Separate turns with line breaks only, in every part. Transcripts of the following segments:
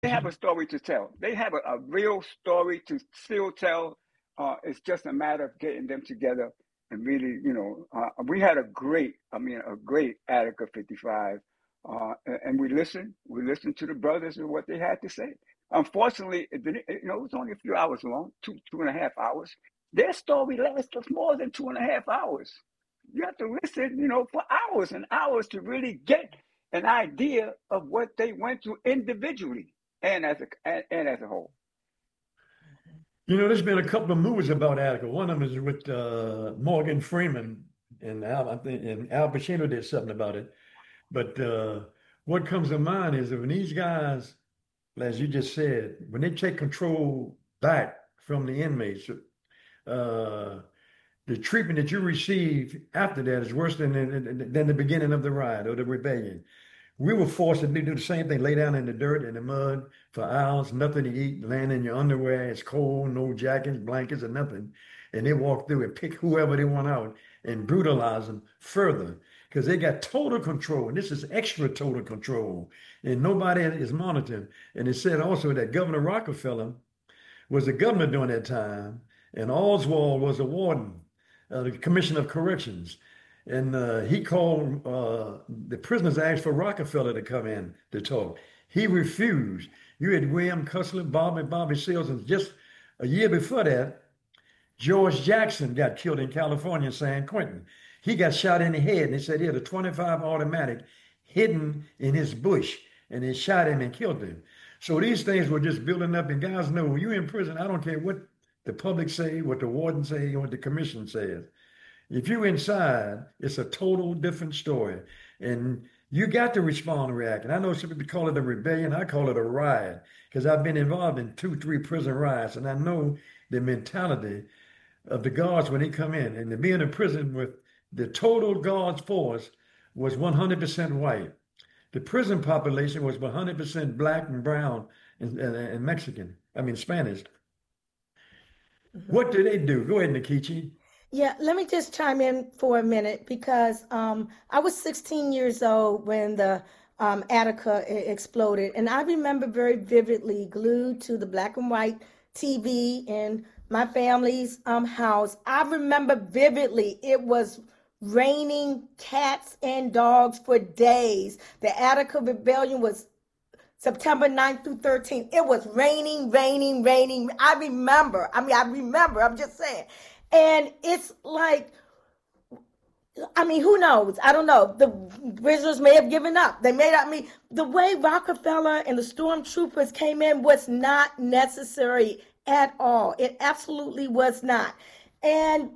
They have a story to tell. They have a real story to still tell. It's just a matter of getting them together and really, we had a great Attica 55, and we listened. We listened to the brothers and what they had to say. Unfortunately, it was only a few hours long, 2.5 hours. Their story lasts us more than 2.5 hours. You have to listen, for hours and hours to really get an idea of what they went through individually and as a whole.
There's been a couple of movies about Attica. One of them is with Morgan Freeman, and I think and Al Pacino did something about it. But what comes to mind is that when these guys, as you just said, when they take control back from the inmates, the treatment that you receive after that is worse than the beginning of the riot or the rebellion. We were forced to do the same thing, lay down in the dirt and the mud for hours, nothing to eat, laying in your underwear. It's cold, no jackets, blankets, or nothing. And they walk through and pick whoever they want out and brutalize them further because they got total control. And this is extra total control. And nobody is monitoring. And it said also that Governor Rockefeller was the governor during that time, and Oswald was the warden, the Commissioner of Corrections. And he called, the prisoners asked for Rockefeller to come in to talk. He refused. You had William Cussler, Bobby Seals, and just a year before that, George Jackson got killed in California in San Quentin. He got shot in the head, and they said he had a 25 automatic hidden in his bush, and they shot him and killed him. So these things were just building up, and guys know when you're in prison, I don't care what the public say, what the warden say, what the commission says. If you're inside, it's a total different story. And you got to respond and react. And I know some people call it a rebellion. I call it a riot because I've been involved in 2, 3 prison riots. And I know the mentality of the guards when they come in. And to be in a prison with the total guards force was 100% white. The prison population was 100% black and brown and Mexican. I mean, Spanish. What do they do? Go ahead, Nikichi.
Yeah, let me just chime in for a minute because I was 16 years old when the Attica exploded. And I remember very vividly, glued to the black and white TV in my family's house. I remember vividly it was raining cats and dogs for days. The Attica Rebellion was September 9th through 13th. It was raining, raining, raining. I remember. I'm just saying. And it's like, who knows? I don't know. The prisoners may have given up. The way Rockefeller and the stormtroopers came in was not necessary at all. It absolutely was not. And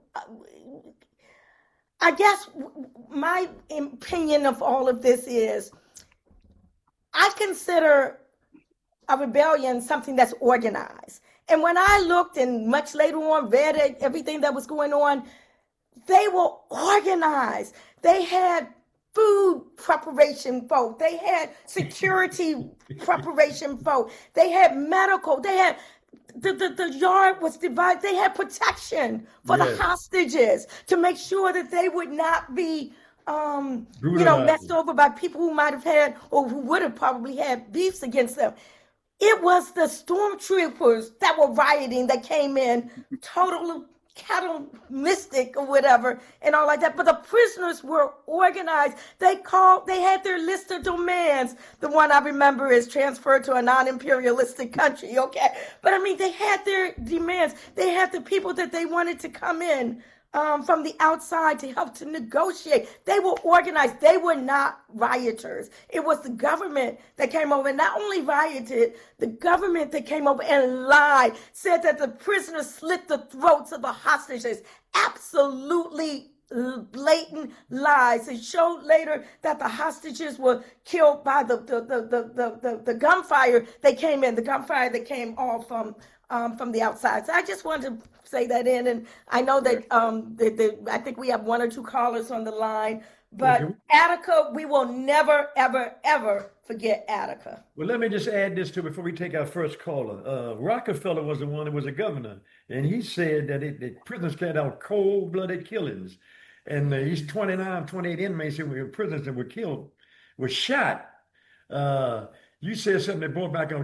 I guess my opinion of all of this is I consider a rebellion something that's organized. And when I looked and much later on read everything that was going on, they were organized. They had food preparation folk. They had security preparation folk. They had medical. They had the yard was divided. They had protection for the hostages to make sure that they would not be messed over by people who might have had or who would have probably had beefs against them. It was the stormtroopers that were rioting that came in, total catalytic or whatever, and all like that. But the prisoners were organized. They had their list of demands. The one I remember is transferred to a non-imperialistic country, okay? But they had their demands. They had the people that they wanted to come in from the outside to help to negotiate. They were organized. They were not rioters. It was the government that came over and not only rioted, the government that came over and lied, said that the prisoners slit the throats of the hostages. Absolutely blatant lies. It showed later that the hostages were killed by the gunfire that came in, the gunfire that came all from the outside. So I just wanted to say that in, and I know that I think we have 1 or 2 callers on the line, but Attica, we will never, ever, ever forget Attica.
Well, let me just add this too before we take our first caller. Rockefeller was the one that was a governor, and he said that the prisoners carried out cold-blooded killings, and these 28 inmates that were prisoners that were killed were shot. You said something that brought back a